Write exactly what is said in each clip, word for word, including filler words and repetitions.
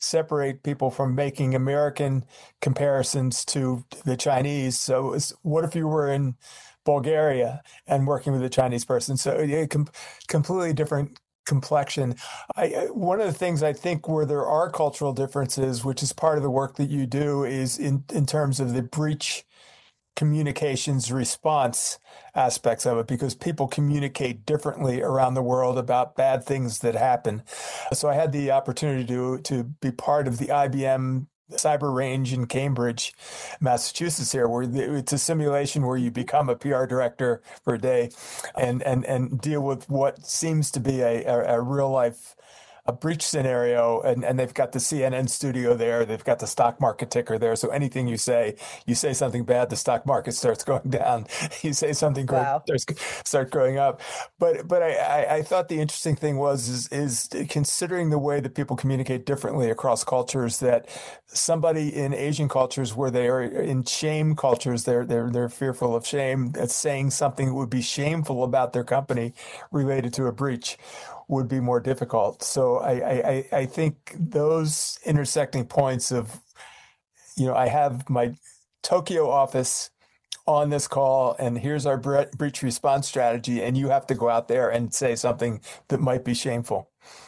separate people from making American comparisons to the Chinese. So it's, what if you were in Bulgaria and working with a Chinese person? So yeah, com- completely different complexion. I, I- one of the things I think where there are cultural differences, which is part of the work that you do, is in, in terms of the breach communications response aspects of it, because people communicate differently around the world about bad things that happen. So I had the opportunity to to be part of the I B M cyber range in Cambridge, Massachusetts here, where it's a simulation where you become a P R director for a day and and and deal with what seems to be a, a, a real life a breach scenario, and, and they've got the C N N studio there. They've got the stock market ticker there. So anything you say, you say something bad, the stock market starts going down. You say something great, Wow. starts start going up. But but I, I, I thought the interesting thing was is, is considering the way that people communicate differently across cultures. That somebody in Asian cultures where they are in shame cultures, they're they're they're fearful of shame. That's saying something that would be shameful about their company related to a breach would be more difficult. So I, I, I think those intersecting points of, you know, I have my Tokyo office on this call, and here's our bre- breach response strategy, and you have to go out there and say something that might be shameful.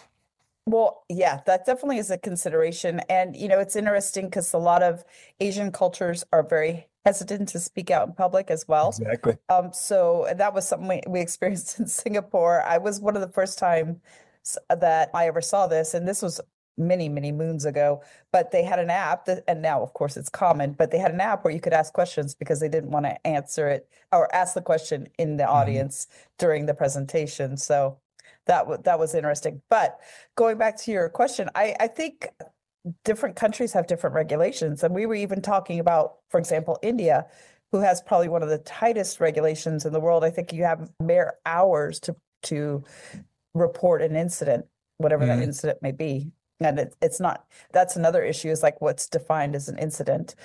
Well, yeah, that definitely is a consideration. And, you know, it's interesting because a lot of Asian cultures are very hesitant to speak out in public as well. Exactly. Um, so that was something we, we experienced in Singapore. I was one of the first times that I ever saw this, and this was many, many moons ago, but they had an app that, and now of course it's common, but they had an app where you could ask questions because they didn't want to answer it or ask the question in the Mm-hmm. audience during the presentation. So that w- that was interesting. But going back to your question, I, I think different countries have different regulations. And we were even talking about, for example, India, who has probably one of the tightest regulations in the world. I think you have mere hours to to report an incident, whatever that Mm-hmm. incident may be. And it, it's not, that's another issue, is like what's defined as an incident.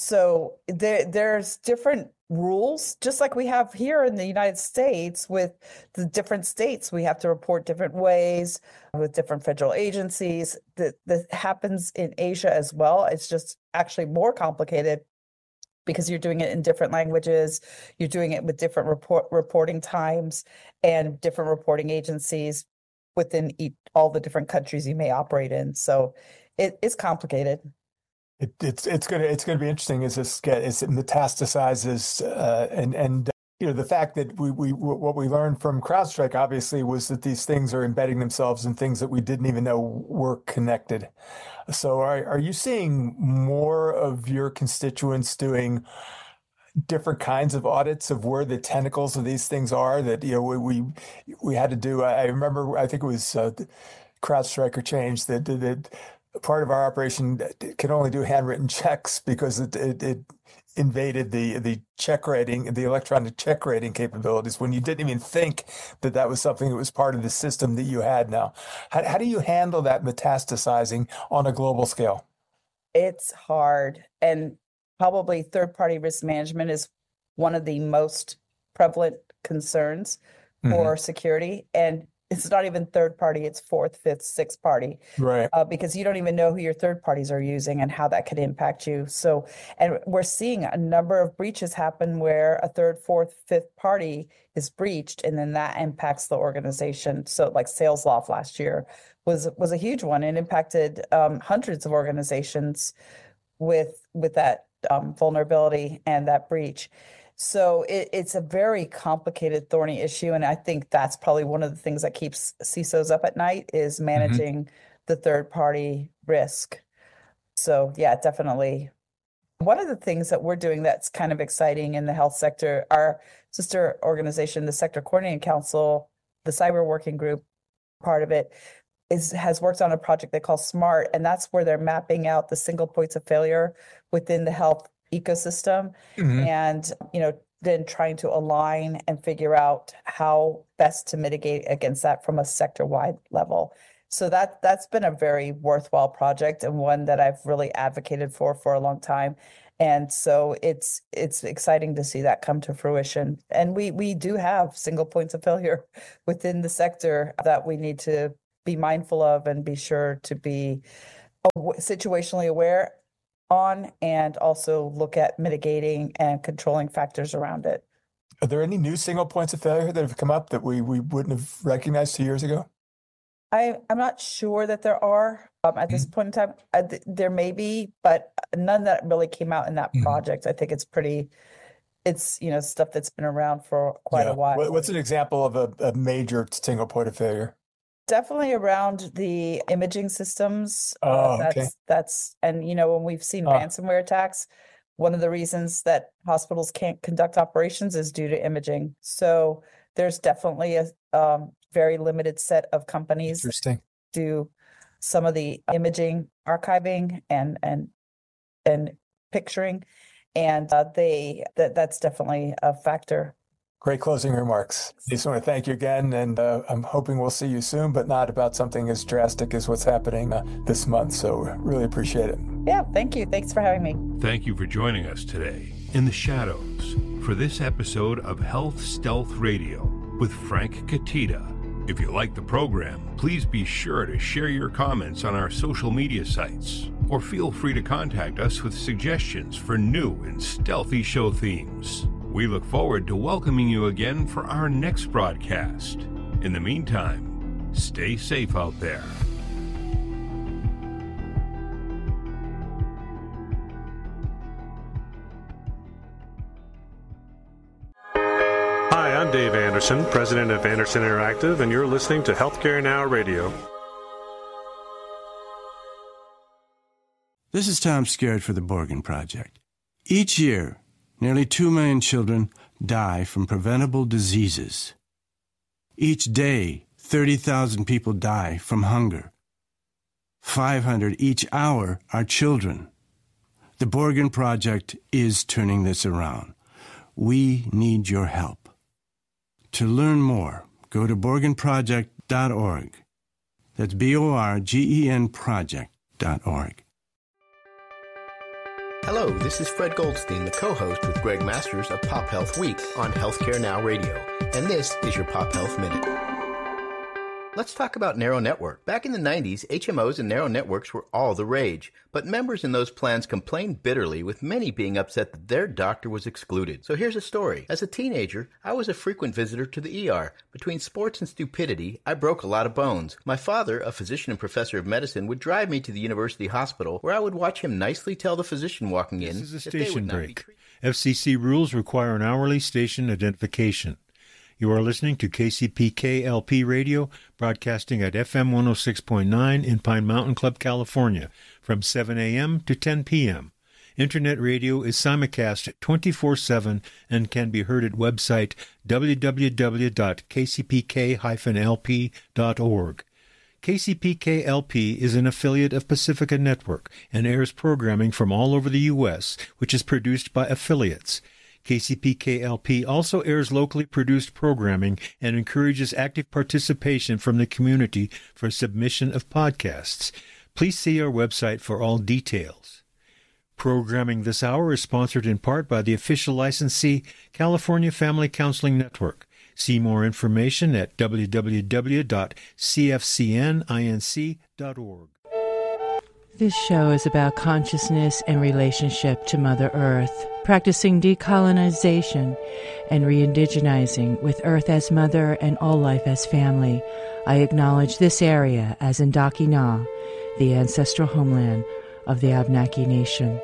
So there there's different rules, just like we have here in the United States with the different states. We have to report different ways with different federal agencies. That that happens in Asia as well. It's just actually more complicated because you're doing it in different languages, you're doing it with different report reporting times and different reporting agencies within each, all the different countries you may operate in. So it is complicated. It, it's it's gonna it's gonna be interesting as this get as it metastasizes, uh, and and uh, you know, the fact that we we what we learned from CrowdStrike obviously was that these things are embedding themselves in things that we didn't even know were connected. So are are you seeing more of your constituents doing different kinds of audits of where the tentacles of these things are? That, you know, we we, we had to do. I remember, I think it was uh, CrowdStrike or Change that that part of our operation could only do handwritten checks because it it, it invaded the the check rating, the electronic check rating capabilities, when you didn't even think that that was something that was part of the system that you had now. How, how do you handle that metastasizing on a global scale? It's hard. And probably third-party risk management is one of the most prevalent concerns Hmm. for security. And it's not even third party, it's fourth, fifth, sixth party, Right. uh, because you don't even know who your third parties are using and how that could impact you. So, and we're seeing a number of breaches happen where a third, fourth, fifth party is breached, and then that impacts the organization. So, like SalesLoft last year was was a huge one and impacted um, hundreds of organizations with with that um, vulnerability and that breach. So it, it's a very complicated, thorny issue, and I think that's probably one of the things that keeps C I S Os up at night is Hmm. managing the third party risk. So yeah, definitely. One of the things that we're doing that's kind of exciting in the health sector, our sister organization, the Sector Coordinating Council, the Cyber Working Group, part of it, is has worked on a project they call SMART, and that's where they're mapping out the single points of failure within the health ecosystem, Hmm. and you know, then trying to align and figure out how best to mitigate against that from a sector-wide level. So that that's been a very worthwhile project and one that I've really advocated for for a long time. And so it's it's exciting to see that come to fruition. And we we do have single points of failure within the sector that we need to be mindful of and be sure to be aw- situationally aware on, and also look at mitigating and controlling factors around it. Are there any new signal points of failure that have come up that we, we wouldn't have recognized two years ago? I, I'm not sure that there are um, at this Mhm. point in time. I, th- there may be, but none that really came out in that Mhm. project. I think it's pretty, it's, you know, stuff that's been around for quite Yeah. a while. What- What's an example of a, a major single point of failure? Definitely around the imaging systems. uh, Oh, that's okay. that's and you know when we've seen Ah. ransomware attacks, one of the reasons that hospitals can't conduct operations is due to imaging. So there's definitely a um, very limited set of companies that Interesting. do some of the imaging, archiving, and and and picturing, and uh, they that that's definitely a factor. Great closing remarks. I just want to thank you again, and uh, I'm hoping we'll see you soon, but not about something as drastic as what's happening uh, this month. So really appreciate it. Yeah, thank you. Thanks for having me. Thank you for joining us today in the shadows for this episode of Health Stealth Radio with Frank Katita. If you like the program, please be sure to share your comments on our social media sites, or feel free to contact us with suggestions for new and stealthy show themes. We look forward to welcoming you again for our next broadcast. In the meantime, stay safe out there. Hi, I'm Dave Anderson, president of Anderson Interactive, and you're listening to Healthcare Now Radio. This is Tom Skerritt for the Borgen Project. Each year, nearly two million children die from preventable diseases. Each day, thirty thousand people die from hunger. five hundred each hour are children. The Borgen Project is turning this around. We need your help. To learn more, go to borgen project dot org. That's B O R G E N project dot org. Hello, this is Fred Goldstein, the co-host with Greg Masters of Pop Health Week on Healthcare Now Radio, and this is your Pop Health Minute. Let's talk about Narrow Network. Back in the nineties, H M Os and narrow networks were all the rage, but members in those plans complained bitterly, with many being upset that their doctor was excluded. So here's a story. As a teenager, I was a frequent visitor to the E R. Between sports and stupidity, I broke a lot of bones. My father, a physician and professor of medicine, would drive me to the university hospital, where I would watch him nicely tell the physician walking in This is a that they would station not be break. treated. F C C rules require an hourly station identification. You are listening to K C P K L P Radio, broadcasting at F M one oh six point nine in Pine Mountain Club, California, from seven a.m. to ten p.m. Internet radio is simulcast twenty-four seven and can be heard at website w w w dot k c p k dash l p dot org. K C P K L P is an affiliate of Pacifica Network and airs programming from all over the U S, which is produced by affiliates. K C P K L P also airs locally produced programming and encourages active participation from the community for submission of podcasts. Please see our website for all details. Programming this hour is sponsored in part by the official licensee, California Family Counseling Network. See more information at w w w dot c f c n inc dot org. This show is about consciousness and relationship to Mother Earth, practicing decolonization and re-indigenizing with Earth as Mother and all life as family. I acknowledge this area as Ndaki Na, the ancestral homeland of the Abenaki Nation.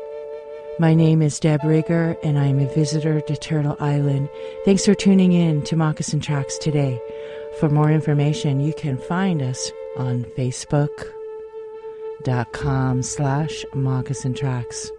My name is Deb Rigger, and I am a visitor to Turtle Island. Thanks for tuning in to Moccasin Tracks today. For more information, you can find us on Facebook dot com slash Moccasin Tracks.